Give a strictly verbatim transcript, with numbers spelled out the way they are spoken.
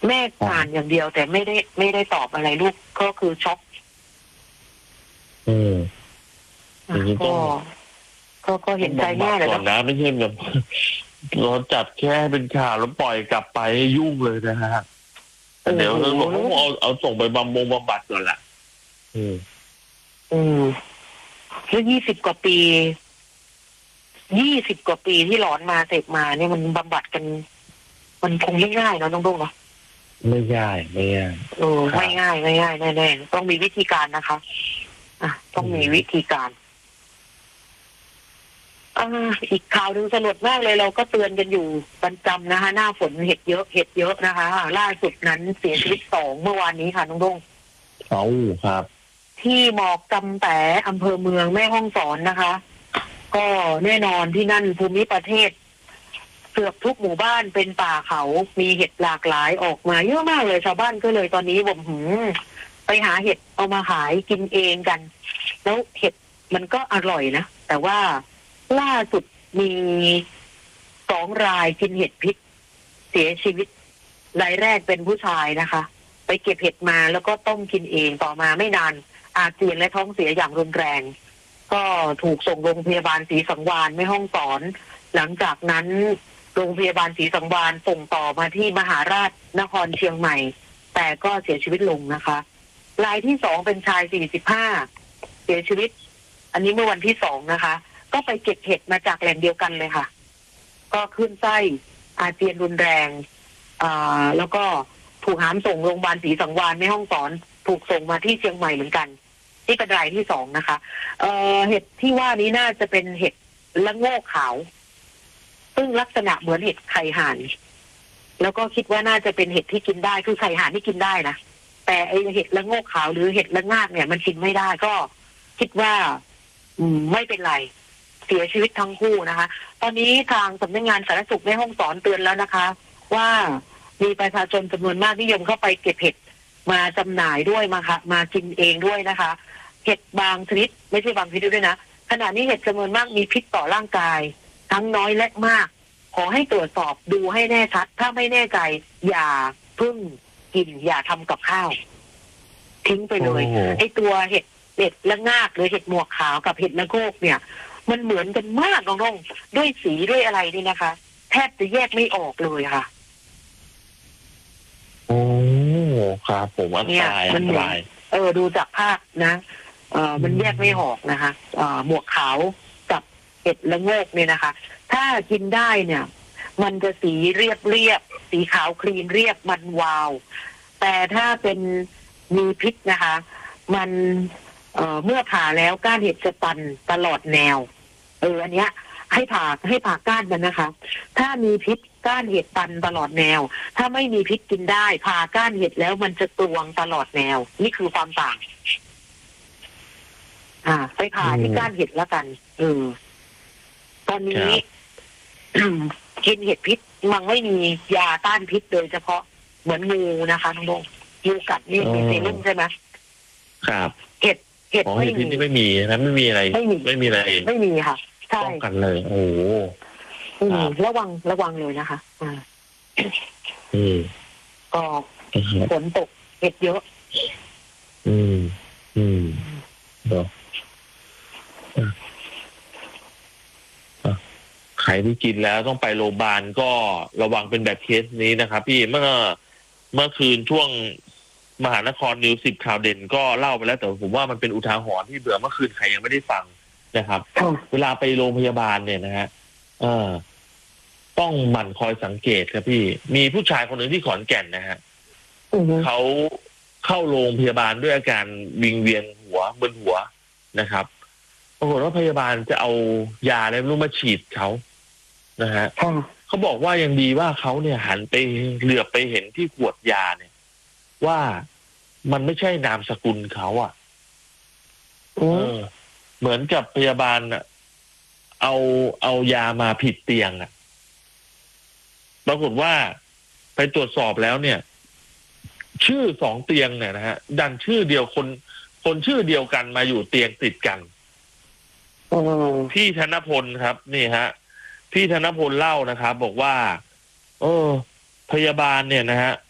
แม่อ่านอย่างเดียวแต่ไม่ได้ไม่ได้ตอบอะไรลูกก็คือช็อกอืมก็ก็ก็เห็นใจแม่เลยนะไม่ใช่แบบเราจับแค่เป็นข่าวแล้วปล่อยกลับไปยุ่งเลยนะฮะเดี๋ยวเราบอกว่าเอาเอาส่งไปบำบัดบำบัดก่อนแหละอืมอืมแล้วยี่สิบกว่าปียี่สิบกว่าปีที่หลอนมาเสพมาเนี่ยมันบำบัดกันมันคงไม่ง่ายเนาะน้องดุ้งเนาะไม่ง่ายไม่ง่ายโอ้ไม่ง่ายไม่ง่ายแน่ๆต้องมีวิธีการนะคะอ่ะต้องมีวิธีการอ่าอีกข่าวหนึ่งสลดมากเลยเราก็เตือนกันอยู่ประจำนะคะหน้าฝนเห็ดเยอะเห็ดเยอะนะคะล่าสุดนั้นเสียชีวิตสองเมื่อวานนี้ค่ะน้องดุ้งเอ้าครับที่หมอกจำแต่อำเภอเมืองแม่ฮ่องสอนนะคะก็แน่นอนที่นั่นภูมิประเทศเกือบทุกหมู่บ้านเป็นป่าเขามีเห็ดหลากหลายออกมาเยอะมากเลยชาวบ้านก็เลยตอนนี้ผมหืมไปหาเห็ดเอามาขายกินเองกันแล้วเห็ดมันก็อร่อยนะแต่ว่าล่าสุดมีสองรายกินเห็ดพิษเสียชีวิตรายแรกเป็นผู้ชายนะคะไปเก็บเห็ดมาแล้วก็ต้มกินเองต่อมาไม่นานอาเจียนและท้องเสียอย่างรุนแรงก็ถูกส่งโรงพยาบาลศรีสังวาลแม่ฮ่องสอนหลังจากนั้นโรงพยาบาลศรีสังวาลส่งต่อมาที่มหาราชนครเชียงใหม่แต่ก็เสียชีวิตลงนะคะรายที่สองเป็นชายสี่สิบห้าเสียชีวิตอันนี้เมื่อวันที่สองนะคะก็ไปเก็บเห็ดมาจากแหล่งเดียวกันเลยค่ะก็ขึ้นไส้อาเจียนรุนแรงอ่าแล้วก็ถูกหามส่งโรงพยาบาลศรีสังวาลแม่ฮ่องสอนถูกส่งมาที่เชียงใหม่เหมือนกันนี่เป็นรายที่สองนะคะเอ่อเห็ดที่ว่านี้น่าจะเป็นเห็ดละโงกขาวซึ่งลักษณะเหมือนเห็ดไข่ห่านแล้วก็คิดว่าน่าจะเป็นเห็ดที่กินได้คือไข่ห่านที่กินได้นะแต่ไอเห็ดละโงกขาวหรือเห็ดละงากเนี่ยมันกินไม่ได้ก็คิดว่าอืมไม่เป็นไรเสียชีวิตทั้งคู่นะคะตอนนี้ทางสำนักงานสาธารณสุขแม่ฮ่องสอนเตือนแล้วนะคะว่ามีประชาชนจำนวนมากนิยมเข้าไปเก็บเห็ดมาจำหน่ายด้วยมาค่ะมากินเองด้วยนะคะเห็ดบางชนิดไม่ใช่บางชนิดด้วยนะขณะนี้เห็ดจำนวนมากมีพิษต่อร่างกายทั้งน้อยและมากขอให้ตรวจสอบดูให้แน่ชัดถ้าไม่แน่ใจอย่าเพิ่งกินอย่าทำกับข้าวทิ้งไปเลยไอตัวเห็ดเห็ดละงากหรือเห็ดหมวกขาวกับเห็ดละโงกเนี่ยมันเหมือนกันมากน้องๆด้วยสีด้วยอะไรนี่นะคะแทบจะแยกไม่ออกเลยค่ะโอ้ครับผมอันตรายอันตรายเออดูจากภาพนะเออมันแยกไม่ออกนะคะเอ่อหมวกขาวกับเห็ดละโงกเนี่ยนะคะถ้ากินได้เนี่ยมันจะสีเรียบเรียบสีขาวคลีนเรียบมันวาวแต่ถ้าเป็นมีพิษนะคะมันเอ่อเมื่อผ่าแล้วก้านเห็ดจะตันตลอดแนวเอออันเนี้ยให้ผ่าให้ผ่าก้านมันนะคะถ้ามีพิษก้านเห็ดตันตลอดแนวถ้าไม่มีพิษกินได้ผ่าก้านเห็ดแล้วมันจะตวงตลอดแนวนี่คือความต่างอ่าไปผ่าที่ก้านเห็ดแล้วกันเออตอนนี้ กินเห็ดพิษมันไม่มียาต้านพิษโดยเฉพาะเหมือนงูนะคะน้องโบงูกัดนี่มีเซรุ่มใช่ไหมครับเห็ดเห็ดไม่มีไม่มีนะไม่มีอะไรไม่มีไม่มีอะไรไม่มีค่ะใช่ป้องกันเลยโอ้อืมระวังระวังเลยนะคะอ่าอืมก็ฝนตกเห็ดเยอะอืมอืมเดี๋ยวใครที่กินแล้วต้องไปโรงพยาบาลก็ระวังเป็นแบบเคสนี้นะครับพี่เมื่อเมื่อคืนช่วงมหานครนิวสิบข่าวเด่นก็เล่าไปแล้วแต่ผมว่ามันเป็นอุทาหรณ์ที่เบื่อเมื่อคืนใครยังไม่ได้ฟังนะครับเวลาไปโรงพยาบาลเนี่ยนะฮะเออต้องหมั่นคอยสังเกตครับพี่มีผู้ชายคนหนึ่งที่ขอนแก่นนะฮะเขาเข้าโรงพยาบาลด้วยอาการวิงเวียนหัวมึนหัวนะครับปรากฏว่าพยาบาลจะเอายาอะไรไม่รู้มาฉีดเขานะฮะเขาบอกว่ายังดีว่าเขาเนี่ยหันไปเหลือบไปเห็นที่ขวดยาเนี่ยว่ามันไม่ใช่นามสกุลเขาอ่ะเออเหมือนกับพยาบาลอ่ะเอาเอายามาผิดเตียงอ่ะปรากฏว่าไปตรวจสอบแล้วเนี่ยชื่อสองเตียงเนี่ยนะฮะดันชื่อเดียวคนคนชื่อเดียวกันมาอยู่เตียงติดกันพี่ธนพลครับนี่ฮะพี่ธนพลเล่านะครับบอกว่าเออพยาบาลเนี่ยนะฮะ